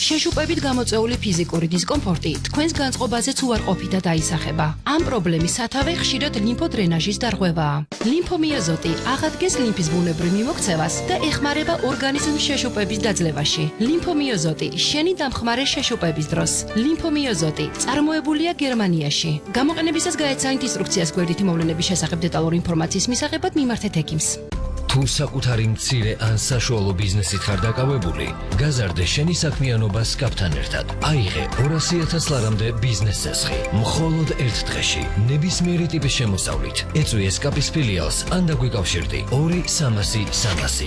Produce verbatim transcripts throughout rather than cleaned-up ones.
შეშუპებით გამოწეული ფიზიკური დისკომფორტი თქვენს განწყობაზეც უარყოფითად დაისახება. ამ პრობლემის სათავე ხშირად ლიმფოდრენაჟის დარღვევაა. ლიმფომიოზოტი აღადგენს ლიმფის ბუნებრივ მიმოქცევას და ეხმარება ორგანიზმის შეშუპების დაძლევაში. ლიმფომიოზოტი შენი დამხმარე შეშუპების დროს. ლიმფომიოზოტი წარმოებულია გერმანიაში. გამოყენებისას გაეცანით ინსტრუქციას გვერდითი მოვლენების შესახებ დეტალური ინფორმაციის მისაღებად მიმართეთ ექიმს. თუ საკუთარი მცირე ან საშუალო ბიზნესით ხარ დაკავებული, გაზარდე შენი საქმიანობა სკაპთან ერთად. აიღე ორასი ათას ლარამდე ბიზნეს წესხი. მხოლოდ ერთ დღეში, ნებისმიერი ტიპის შემოსავლით. ეწვი სკაპის ფილიალს ან დაგვიკავშირდი ორი სამასი სამასი.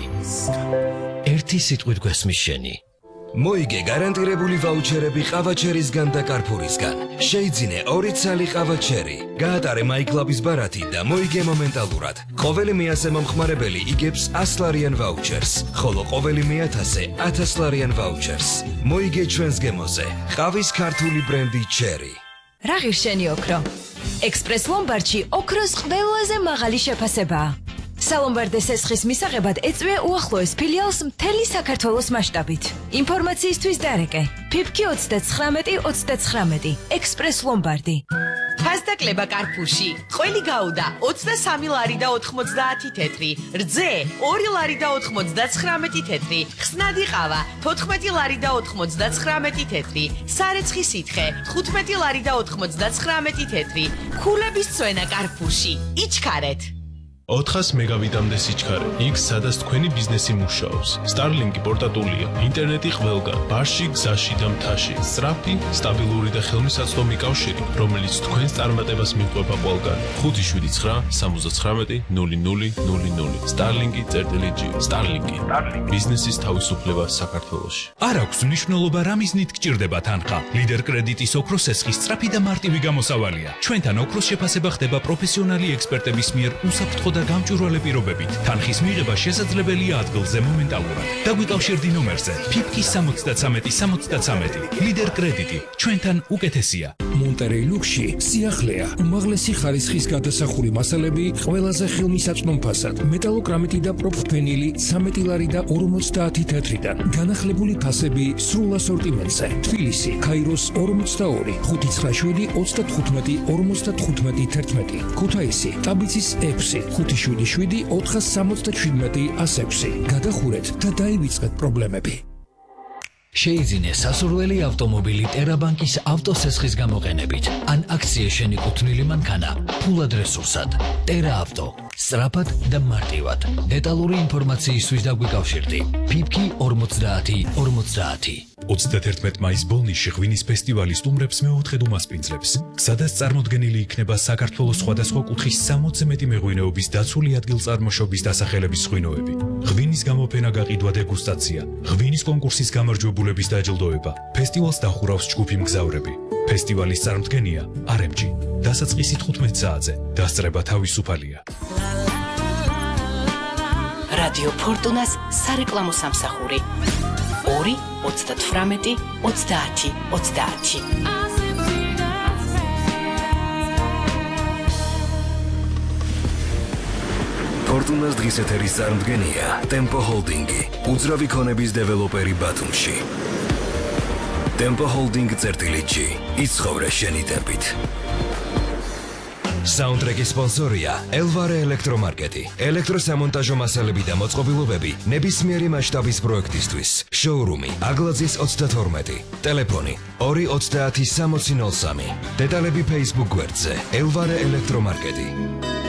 ერთი სიტყვით გვესმის შენი. მოიგე გარანტირებული ვაუჩერები ყავაჩერისგან და კარფურისგან. შეიძინე ორი ცალი ყავაჩერი. გაატარე MyClub-ის ბარათი და მოიგე მომენტალურად. ყოველი მეათე მომხმარებელი იგებს ას ლარიან ვაუჩერს, ხოლო ყოველი მეათასე ათას ლარიან ვაუჩერს. მოიგე ჩვენს გემოზე. ყავის ქართული ბრენდი ჩერი. რა ღირშენი ოქრო? ექსპრეს ლომბარდში ოქროს ყველაზე მაღალი შეფასებაა. სალომბარდეს ესხის მისაღებად ეწვია უახლოეს ფილიალს მთელი საქართველოს მასშტაბით. ინფორმაციისთვის დარეკე ფიფკი ოცდათხრამეტი ოცდათხრამეტი ექსპრეს ლომბარდი. ფასდაკლება კარფურში. ყველი გაუდა ოცდასამი ლარი და ოთხმოცდაათი თეთრი. რძე ორი ლარი და ოთხმოცდაცხრამეტი თეთრი. ხსნადი ყავა თოთხმეტი ლარი და ოთხმოცდაცხრამეტი თეთრი. სარეცხი სითხე თხუთმეტი ლარი და ოთხმოცდაცხრამეტი თეთრი. ქულების წვენა კარფურში. იჩქარეთ. ოთხას მეგაბიტამდე სიჩქარე. იქ სადაც თქვენი ბიზნესი მუშაობს. Starlink-ი პორტატულია. ინტერნეტი ყველგან. ბარში, გზაში და მთაში. სწრაფი, სტაბილური და ხელმისაწვდომი კავშირი, რომელიც თქვენს წარმატებას მიყვება ყველგან. ხუთი შვიდი ცხრა სამოცდათხრამეტი ნული ნული ნული ნული. Starlink-ი.gr. Starlink-ი. ბიზნესის თავისუფლება საქართველოში. არ აქვს მნიშვნელობა რა მიზნით გჭირდება თანხა. ლიდერ კრედიტის ოქროს ესხის სწრაფი და მარტივი გამოსავალია. ჩვენთან ოქროს შეფასება ხდება პროფესიონალი ექსპერტების მიერ უსაფრთხო და გამჭვირვალე პირობებით. თანხის მიღება შესაძლებელია ადგილზე მომენტალურად. დაგვიკავშირდი ნომერზე ფიფკი სამოცდათვრამეტი სამოცდათვრამეტი. ლიდერ კრედიტი ჩვენთან უკეთესია. მონტერეი ლუქსში სიახლეა. უმაღლესი ხარისხის გადასახური მასალები ყველაზე ხელმისაწვდომ ფასად. მეტალოკრამიტი და პროფენილი ცამეტი ლარი და ორმოცდაათი თეთრიდან. განახლებული ფასები სრულ ასორტიმენტზე. თბილისი, ქაიროს ორმოცდაორი, ხუთი ცხრა შვიდი ოცდათხუთმეტი ორმოცდათხუთმეტი თერთმეტი. ქუთაისი, ტაბიცის ექვსი, ხუთი შვიდი შვიდი ოთხას სამოცდაშვიდმეტი ას ექვსი. გადახურეთ და დაივიწყეთ პრობლემები. შეიძინე სასურველი ავტომობილი ტერაბანკის ავტოსესხის გამოყენებით ან აქცია შენიკუთვნილი მანქანა ფულად რესურსად. ტერა ავტო. სწრაფად და მარტივად. დეტალური ინფორმაციისთვის დაგვიკავშირდი ფიფკი ორმოცდაათი ორმოცდაათი. ოცდათერთმეტ მაისს ბოლნისში ღვინის ფესტივალი სტუმრებს მეოთხედ უმასპინძლებს, სადაც წარმოდგენილი იქნება საქართველოს სხვადასხვა კუთხის სამოცზე მეტი მეღვინეობის დაცული ადგილწარმოშობის დასახელების ღვინოები. ღვინის გამოფენა გაყიდვა დეგუსტაცია, ღვინის კონკურსის გამარჯვებულების დაჯილდოება. ფესტივალს დახურავს ჯგუფი მგზავრები. ფესტივალის წარმოდგენია არ ემ ჯი. დასაწყისი თხუთმეტ საათზე. დასწრება თავისუფალია. რადიო ფორტუნას სარეკლამო სამსახური ორი ოცდათვრამეტი ოცდაათი ოცდაათი. ფორტუნას დღის ეთერის წარმოდგენია ტემპო ჰოლდინგი, უძრავი ქონების დეველოპერი ბათუმში. ტემპო ჰოლდინგ წერტილიჩი, იცხოვრე შენი ტემპით. საუნდტრეკის სპონსორია ელვარე ელექტრომარკეტი. ელექტროსამონტაჟო მასალები და მოწყობილობები ნებისმიერი მასშტაბის პროექტისთვის. შოურუმი აგლაძის ოცდათორმეტი. ტელეფონი ორი ოცდაათი სამოცი ნული სამი. დეტალები Facebook გვერდზე ელვარე ელექტრომარკეტი.